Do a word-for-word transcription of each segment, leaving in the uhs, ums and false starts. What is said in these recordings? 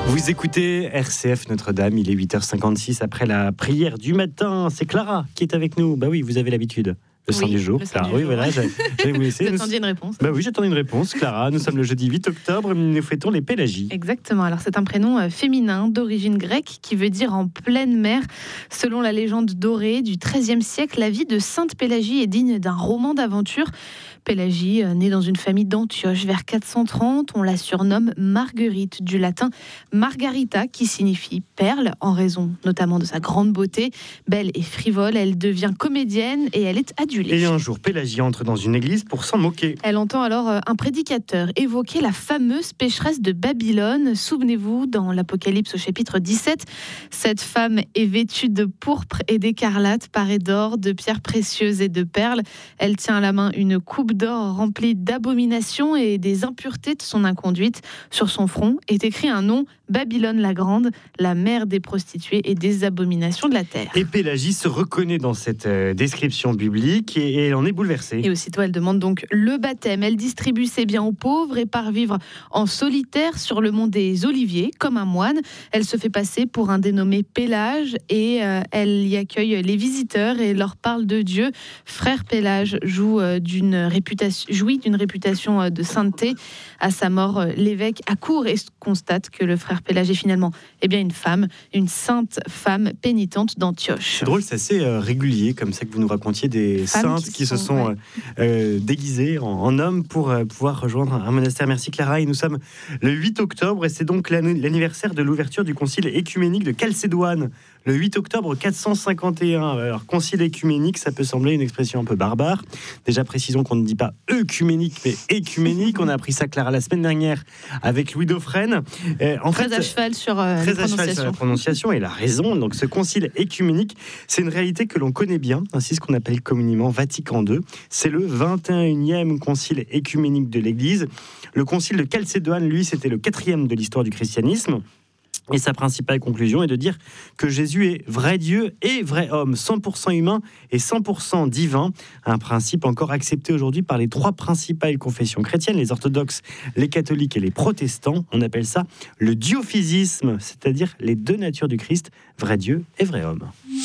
Vous écoutez R C F Notre-Dame, il est huit heures cinquante-six après la prière du matin. C'est Clara qui est avec nous. Bah oui, vous avez l'habitude. Le oui, sang du jour. Le sang Clara, du oui, jour. voilà, j'allais vous laisser. Vous attendiez une réponse. Bah oui, j'attends une réponse, Clara. Nous sommes le jeudi huit octobre et nous fêtons les Pélagies. Exactement. Alors, c'est un prénom euh, féminin d'origine grecque qui veut dire en pleine mer. Selon la légende dorée du treizième siècle, la vie de Sainte Pélagie est digne d'un roman d'aventure. Pélagie, euh, née dans une famille d'Antioche vers quatre cent trente, on la surnomme Marguerite, du latin Margarita, qui signifie perle, en raison notamment de sa grande beauté. Belle et frivole, elle devient comédienne et elle est adulée. Et un jour, Pélagie entre dans une église pour s'en moquer. Elle entend alors un prédicateur évoquer la fameuse pécheresse de Babylone. Souvenez-vous, dans l'Apocalypse au chapitre dix-sept, cette femme est vêtue de pourpre et d'écarlate, parée d'or, de pierres précieuses et de perles. Elle tient à la main une coupe d'or remplie d'abominations et des impuretés de son inconduite. Sur son front est écrit un nom, Babylone la Grande, la mère des prostituées et des abominations de la terre. Et Pélagie se reconnaît dans cette euh, description biblique et, et elle en est bouleversée. Et aussitôt, elle demande donc le baptême. Elle distribue ses biens aux pauvres et part vivre en solitaire sur le mont des Oliviers, comme un moine. Elle se fait passer pour un dénommé Pélage et euh, elle y accueille les visiteurs et leur parle de Dieu. Frère Pélage joue, euh, d'une réputation, jouit d'une réputation euh, de sainteté. À sa mort, euh, l'évêque accourt et constate que le frère Pélage est finalement eh bien, une femme, une sainte femme pénitente d'Antioche. C'est drôle, c'est assez euh, régulier, comme ça que vous nous racontiez des Femmes saintes qui, qui se sont, sont ouais. euh, déguisées en, en hommes pour euh, pouvoir rejoindre un monastère. Merci Clara. Et nous sommes le huit octobre et c'est donc l'anniversaire de l'ouverture du concile écuménique de Chalcédoine. Le huit octobre quatre cent cinquante et un. Alors, concile écuménique, ça peut sembler une expression un peu barbare. Déjà, précisons qu'on ne dit pas œcuménique, mais écuménique. On a appris ça, Clara, la semaine dernière avec Louis Dauphren. Euh, en Très fait, à cheval sur euh, très la à cheval sur la prononciation, et la raison. Donc, ce concile écuménique, c'est une réalité que l'on connaît bien. Ainsi, ce qu'on appelle communément Vatican deux. C'est le vingt et unième concile écuménique de l'Église. Le concile de Chalcédoine, lui, c'était le quatrième de l'histoire du christianisme. Et sa principale conclusion est de dire que Jésus est vrai Dieu et vrai homme, cent pour cent humain et cent pour cent divin. Un principe encore accepté aujourd'hui par les trois principales confessions chrétiennes, les orthodoxes, les catholiques et les protestants. On appelle ça le diophysisme, c'est-à-dire les deux natures du Christ, vrai Dieu et vrai homme.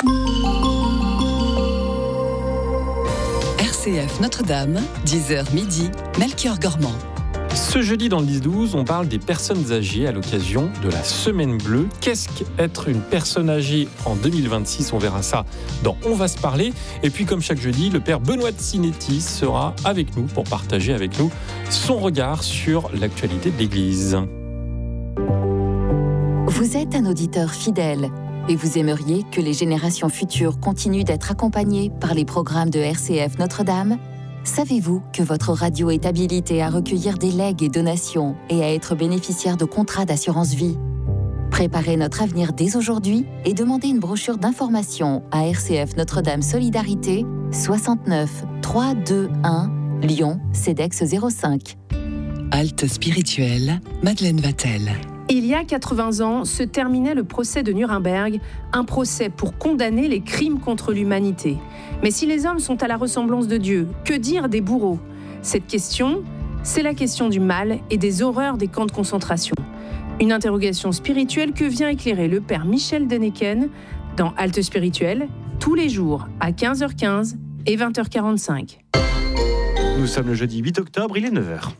R C F Notre-Dame, dix heures midi, Melchior Gormand. Ce jeudi dans le dix douze, on parle des personnes âgées à l'occasion de la Semaine Bleue. Qu'est-ce qu'être une personne âgée en deux mille vingt-six? On verra ça dans On va se parler. Et puis comme chaque jeudi, le père Benoît de Sinetti sera avec nous pour partager avec nous son regard sur l'actualité de l'Église. Vous êtes un auditeur fidèle et vous aimeriez que les générations futures continuent d'être accompagnées par les programmes de R C F Notre-Dame ? Savez-vous que votre radio est habilitée à recueillir des legs et donations et à être bénéficiaire de contrats d'assurance vie ? Préparez notre avenir dès aujourd'hui et demandez une brochure d'information à R C F Notre-Dame Solidarité, soixante-neuf trois cent vingt-et-un, Lyon, CEDEX zéro cinq. Halte spirituelle, Madeleine Vatel. Il y a quatre-vingts ans, se terminait le procès de Nuremberg, un procès pour condamner les crimes contre l'humanité. Mais si les hommes sont à la ressemblance de Dieu, que dire des bourreaux ? Cette question, c'est la question du mal et des horreurs des camps de concentration. Une interrogation spirituelle que vient éclairer le père Michel Deneken dans Halte spirituelle, tous les jours à quinze heures quinze et vingt heures quarante-cinq. Nous sommes le jeudi huit octobre, il est neuf heures.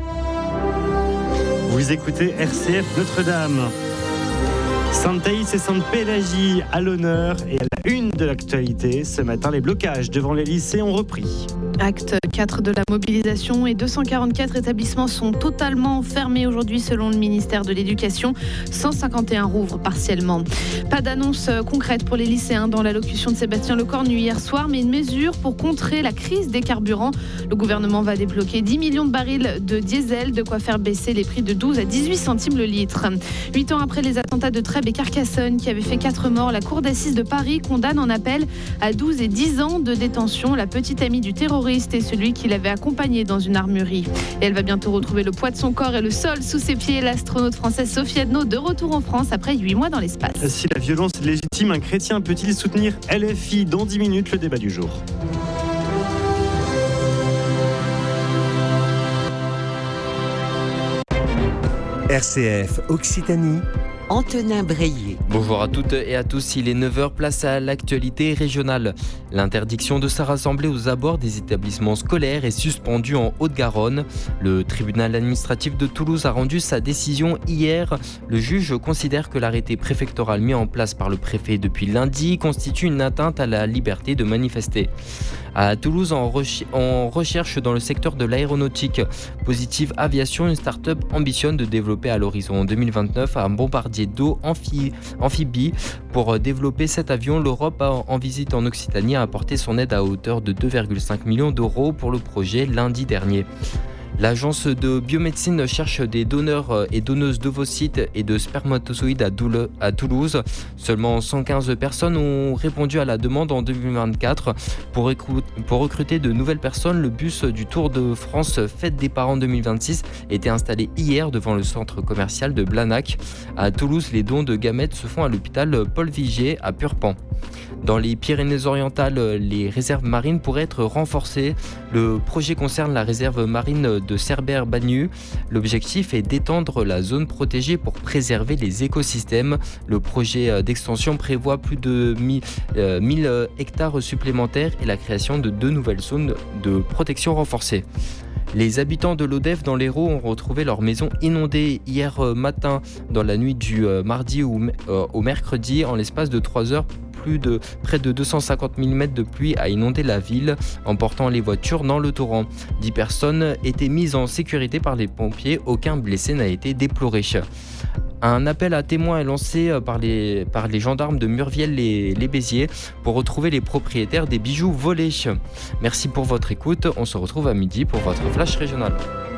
Vous écoutez R C F Notre-Dame. Sainte Thaïs et Sainte Pélagie à l'honneur et à la une de l'actualité. Ce matin, les blocages devant les lycées ont repris. Acte quatre de la mobilisation et deux cent quarante-quatre établissements sont totalement fermés aujourd'hui selon le ministère de l'Éducation. cent cinquante et un rouvrent partiellement. Pas d'annonce concrète pour les lycéens dans l'allocution de Sébastien Lecornu hier soir, mais une mesure pour contrer la crise des carburants. Le gouvernement va débloquer dix millions de barils de diesel, de quoi faire baisser les prix de douze à dix-huit centimes le litre. Huit ans après les attentats de Trèbes et Carcassonne qui avaient fait quatre morts, la Cour d'assises de Paris condamne en appel à douze et dix ans de détention la petite amie du terroriste et celui qui l'avait accompagné dans une armurerie. Et elle va bientôt retrouver le poids de son corps et le sol sous ses pieds. L'astronaute française Sophie Adno de retour en France après huit mois dans l'espace. Si la violence est légitime, un chrétien peut-il soutenir L F I? Dans dix minutes, le débat du jour. R C F Occitanie, Antonin Breillet. Bonjour à toutes et à tous, il est neuf heures, place à l'actualité régionale. L'interdiction de se rassembler aux abords des établissements scolaires est suspendue en Haute-Garonne. Le tribunal administratif de Toulouse a rendu sa décision hier. Le juge considère que l'arrêté préfectoral mis en place par le préfet depuis lundi constitue une atteinte à la liberté de manifester. À Toulouse, en, rechi- en recherche dans le secteur de l'aéronautique, Positive Aviation, une start-up ambitionne de développer à l'horizon deux mille vingt-neuf un bombardier d'eau amphi- amphibie. Pour développer cet avion, l'Europe a, en visite en Occitanie, a apporté son aide à hauteur de deux virgule cinq millions d'euros pour le projet lundi dernier. L'agence de biomédecine cherche des donneurs et donneuses d'ovocytes et de spermatozoïdes à, Doule, à Toulouse. Seulement cent quinze personnes ont répondu à la demande en deux mille vingt-quatre. Pour, recru- pour recruter de nouvelles personnes, le bus du Tour de France Fête des Parents deux mille vingt-six était installé hier devant le centre commercial de Blanac. À Toulouse, les dons de gamètes se font à l'hôpital Paul Vigier à Purpan. Dans les Pyrénées-Orientales, les réserves marines pourraient être renforcées. Le projet concerne la réserve marine de Cerbère-Bagnu. L'objectif est d'étendre la zone protégée pour préserver les écosystèmes. Le projet d'extension prévoit plus de mille hectares supplémentaires et la création de deux nouvelles zones de protection renforcée. Les habitants de l'Odève dans l'Hérault ont retrouvé leur maison inondée hier matin dans la nuit du mardi au mercredi. En l'espace de trois heures, plus de près de deux cent cinquante millimètres de pluie a inondé la ville, emportant les voitures dans le torrent. Dix personnes étaient mises en sécurité par les pompiers, aucun blessé n'a été déploré. Un appel à témoins est lancé par les, par les gendarmes de Murviel-les-Béziers pour retrouver les propriétaires des bijoux volés. Merci pour votre écoute, on se retrouve à midi pour votre flash régional.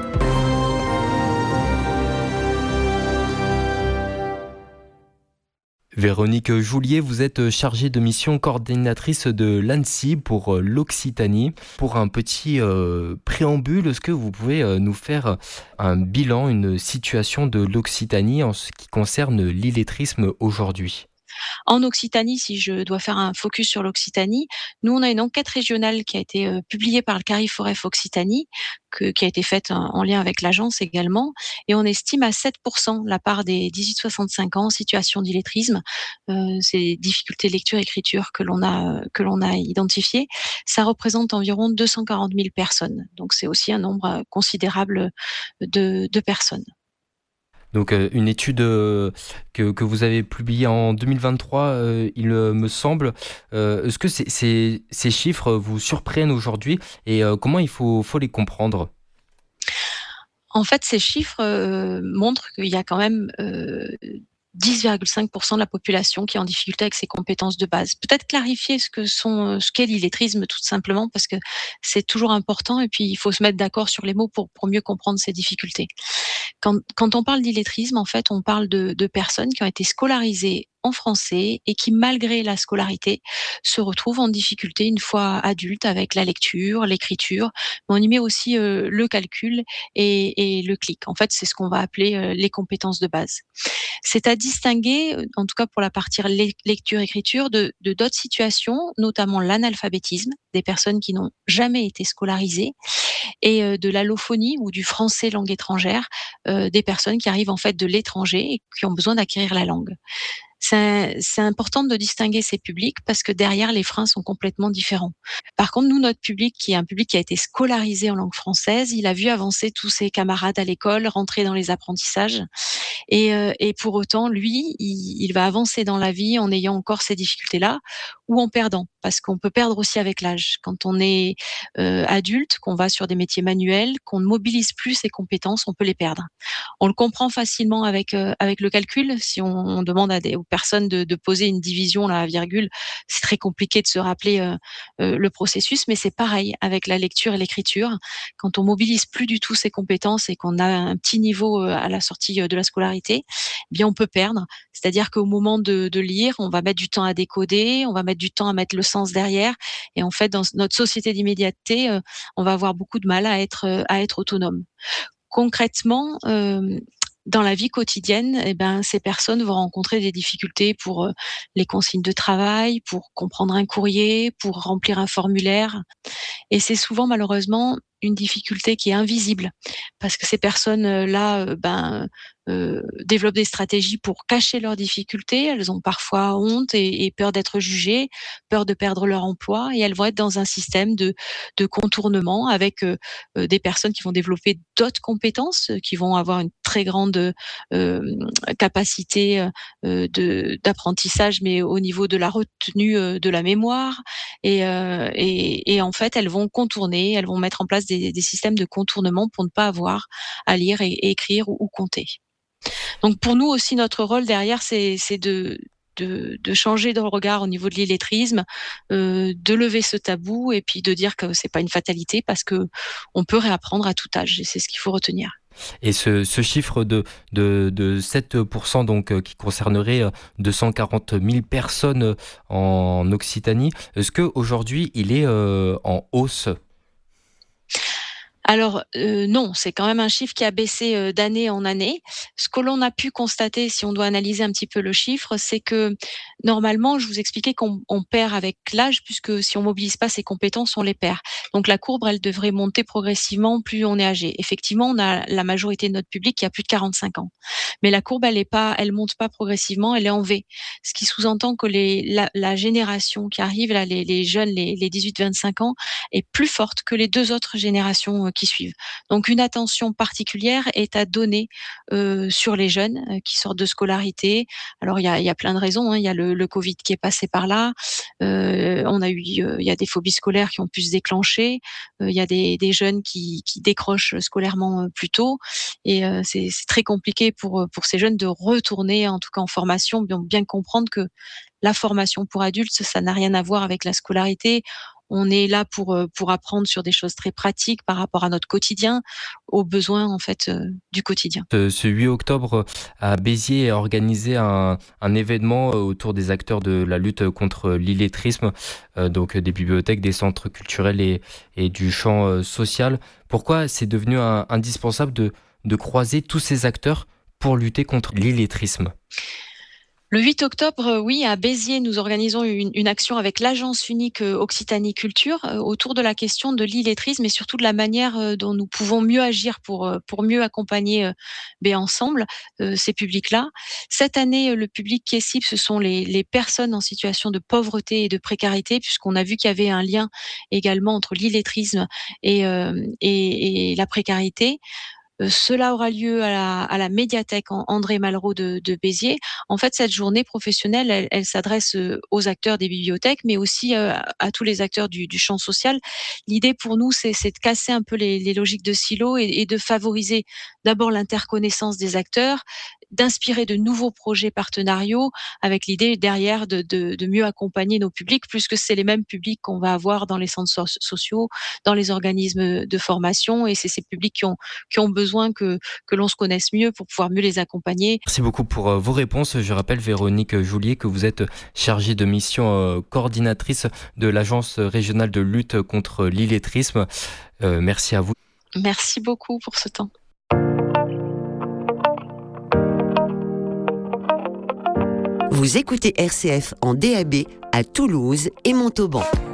Véronique Joulier, vous êtes chargée de mission coordinatrice de l'A N S I pour l'Occitanie. Pour un petit euh, préambule, est-ce que vous pouvez euh, nous faire un bilan, une situation de l'Occitanie en ce qui concerne l'illettrisme aujourd'hui ? En Occitanie, si je dois faire un focus sur l'Occitanie, nous, on a une enquête régionale qui a été euh, publiée par le CARIFOREF Occitanie, que, qui a été faite en, en lien avec l'agence également, et on estime à sept pour cent la part des dix-huit soixante-cinq ans en situation d'illettrisme. Euh, ces difficultés de lecture-écriture que l'on a, que l'on a identifiées, ça représente environ deux cent quarante mille personnes. Donc c'est aussi un nombre considérable de, de personnes. Donc euh, une étude euh, que, que vous avez publiée en deux mille vingt-trois, euh, il me semble. Euh, est-ce que c'est, c'est, ces chiffres vous surprennent aujourd'hui et euh, comment il faut, faut les comprendre ? En fait, ces chiffres euh, montrent qu'il y a quand même euh, dix virgule cinq pour cent de la population qui est en difficulté avec ses compétences de base. Peut-être clarifier ce que sont, ce qu'est l'illettrisme tout simplement parce que c'est toujours important et puis il faut se mettre d'accord sur les mots pour, pour mieux comprendre ces difficultés. Quand, quand on parle d'illettrisme, en fait, on parle de, de personnes qui ont été scolarisées en français et qui, malgré la scolarité, se retrouvent en difficulté une fois adultes avec la lecture, l'écriture, mais on y met aussi euh, le calcul et, et le clic. En fait, c'est ce qu'on va appeler euh, les compétences de base. C'est à distinguer, en tout cas pour la partie lecture-écriture, de, de d'autres situations, notamment l'analphabétisme, des personnes qui n'ont jamais été scolarisées, et euh, de l'allophonie ou du français langue étrangère, euh, des personnes qui arrivent en fait de l'étranger et qui ont besoin d'acquérir la langue. C'est, c'est important de distinguer ces publics parce que derrière, les freins sont complètement différents. Par contre, nous, notre public, qui est un public qui a été scolarisé en langue française, il a vu avancer tous ses camarades à l'école, rentrer dans les apprentissages. Et, euh, et pour autant, lui, il, il va avancer dans la vie en ayant encore ces difficultés-là ou en perdant, parce qu'on peut perdre aussi avec l'âge. Quand on est euh, adulte, qu'on va sur des métiers manuels, qu'on ne mobilise plus ses compétences, on peut les perdre. On le comprend facilement avec euh, avec le calcul. Si on, on demande à des aux personnes de, de poser une division là à virgule, c'est très compliqué de se rappeler euh, euh, le processus, mais c'est pareil avec la lecture et l'écriture. Quand on mobilise plus du tout ses compétences et qu'on a un petit niveau euh, à la sortie de la scolarité, eh bien on peut perdre. C'est-à-dire qu'au moment de, de lire, on va mettre du temps à décoder, on va mettre du temps à mettre le sens derrière, et en fait dans notre société d'immédiateté, euh, on va avoir beaucoup de mal à être euh, à être autonome. Concrètement, euh, dans la vie quotidienne, eh ben, ces personnes vont rencontrer des difficultés pour euh, les consignes de travail, pour comprendre un courrier, pour remplir un formulaire. Et c'est souvent malheureusement une difficulté qui est invisible parce que ces personnes-là, euh, ben, euh, développent des stratégies pour cacher leurs difficultés. Elles ont parfois honte et, et peur d'être jugées, peur de perdre leur emploi, et elles vont être dans un système de, de contournement avec euh, des personnes qui vont développer d'autres compétences, qui vont avoir une très grande euh, capacité euh, de, d'apprentissage, mais au niveau de la retenue euh, de la mémoire. Et, euh, et, et en fait, elles vont contourner, elles vont mettre en place des, des systèmes de contournement pour ne pas avoir à lire et, et écrire ou, ou compter. Donc pour nous aussi, notre rôle derrière, c'est, c'est de, de, de changer de regard au niveau de l'illettrisme, euh, de lever ce tabou et puis de dire que c'est pas une fatalité parce que on peut réapprendre à tout âge et c'est ce qu'il faut retenir. Et ce, ce chiffre de, de, de sept pour cent donc, qui concernerait deux cent quarante mille personnes en Occitanie, est-ce qu'aujourd'hui il est euh, en hausse ? Alors euh, non, c'est quand même un chiffre qui a baissé euh, d'année en année. Ce que l'on a pu constater, si on doit analyser un petit peu le chiffre, c'est que normalement, je vous expliquais qu'on on perd avec l'âge, puisque si on mobilise pas ses compétences, on les perd. Donc la courbe, elle devrait monter progressivement plus on est âgé. Effectivement, on a la majorité de notre public qui a plus de quarante-cinq ans, mais la courbe, elle est pas, elle monte pas progressivement, elle est en V, ce qui sous-entend que les, la, la génération qui arrive, là, les, les jeunes, les, les dix-huit vingt-cinq ans, est plus forte que les deux autres générations qui suivent. Donc une attention particulière est à donner euh, sur les jeunes euh, qui sortent de scolarité. Alors il y a, il y a plein de raisons, hein. Il y a le, le Covid qui est passé par là. Euh, on a eu, euh, il y a des phobies scolaires qui ont pu se déclencher. Euh, il y a des, des jeunes qui, qui décrochent scolairement plus tôt. Et euh, c'est, c'est très compliqué pour pour ces jeunes de retourner, en tout cas en formation, bien, bien comprendre que la formation pour adultes, ça n'a rien à voir avec la scolarité. On est là pour pour apprendre sur des choses très pratiques par rapport à notre quotidien, aux besoins en fait euh, du quotidien. Ce, ce huit octobre à Béziers a organisé un, un événement autour des acteurs de la lutte contre l'illettrisme, euh, donc des bibliothèques, des centres culturels et, et du champ euh, social. Pourquoi c'est devenu un, indispensable de, de croiser tous ces acteurs pour lutter contre l'illettrisme ? Le huit octobre, oui, à Béziers, nous organisons une, une action avec l'Agence unique Occitanie Culture autour de la question de l'illettrisme et surtout de la manière dont nous pouvons mieux agir pour, pour mieux accompagner ben, ensemble ces publics-là. Cette année, le public qui est cible, ce sont les, les personnes en situation de pauvreté et de précarité, puisqu'on a vu qu'il y avait un lien également entre l'illettrisme et, euh, et, et la précarité. Cela aura lieu à la, à la médiathèque André Malraux de, de Béziers. En fait, cette journée professionnelle, elle, elle s'adresse aux acteurs des bibliothèques, mais aussi à, à tous les acteurs du, du champ social. L'idée pour nous, c'est, c'est de casser un peu les, les logiques de silos et, et de favoriser d'abord l'interconnaissance des acteurs, d'inspirer de nouveaux projets partenariaux avec l'idée derrière de, de, de mieux accompagner nos publics, puisque c'est les mêmes publics qu'on va avoir dans les centres so- sociaux, dans les organismes de formation, et c'est ces publics qui ont, qui ont besoin que, que l'on se connaisse mieux pour pouvoir mieux les accompagner. Merci beaucoup pour euh, vos réponses. Je rappelle, Véronique Joulier, que vous êtes chargée de mission euh, coordinatrice de l'Agence régionale de lutte contre l'illettrisme. Euh, merci à vous. Merci beaucoup pour ce temps. Vous écoutez R C F en D A B à Toulouse et Montauban.